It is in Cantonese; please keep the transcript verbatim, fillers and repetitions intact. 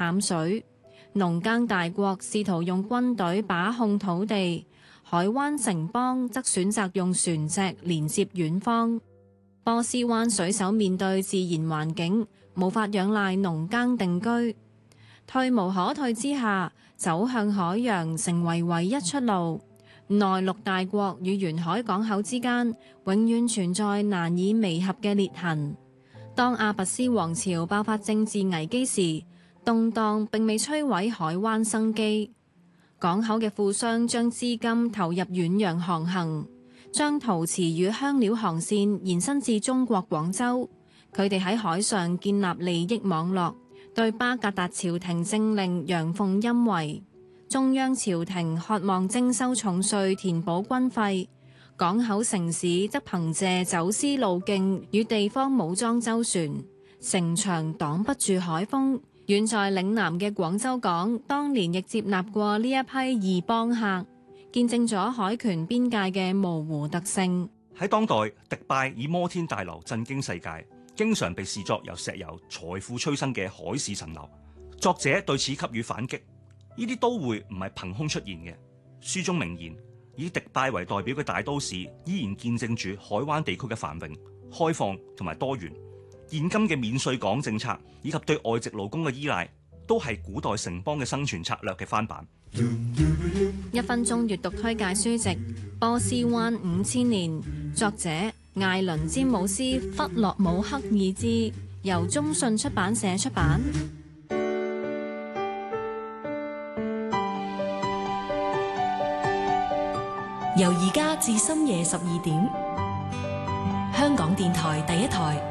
淡水。農耕大國試圖用軍隊把控土地，海灣城邦則選擇用船隻連接遠方。波斯灣水手面對自然環境，無法仰賴農耕定居，退無可退之下，走向海洋成為唯一出路。內陸大國與沿海港口之間永遠存在難以彌合嘅裂痕。當阿拔斯王朝爆發政治危機時，動盪並未摧毀海灣生機。港口嘅富商將資金投入遠洋航行，將陶瓷與香料航線延伸至中國廣州。佢哋喺海上建立利益網絡，對巴格達朝廷政令陽奉陰違。中央朝廷渴望徵收重稅填補軍費，港口城市則憑借走私路徑與地方武裝周旋，城牆擋不住海風。遠在嶺南嘅廣州港，當年亦接納過呢一批異邦客，見證咗海權邊界嘅模糊特性。 喺當代，迪拜以摩天大樓震驚世界，經常被視作由石油財富催生嘅海市蜃樓。作者對此給予反擊，呢啲都會唔係憑空出現嘅。書中明言，以迪拜為代表嘅大都市依然見證住海灣地區嘅繁榮、開放同埋多元。現今嘅免稅港政策以及對外籍勞工嘅依賴，都係古代城邦嘅生存策略嘅翻版。 一分鐘閱讀推介書籍《波斯灣五千年》，作者艾倫詹姆斯弗洛姆克爾茲，由中信出版社出版。 由而家至深夜十二點，香港電台第一台。